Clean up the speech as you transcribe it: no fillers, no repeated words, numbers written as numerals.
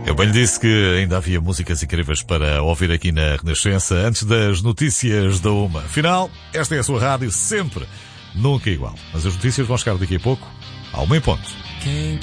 Eu bem lhe disse que ainda havia músicas incríveis para ouvir aqui na Renascença antes das notícias da 1. Afinal, esta é a sua rádio, sempre, nunca igual. Mas as notícias vão chegar daqui a pouco, ao 1 em ponto.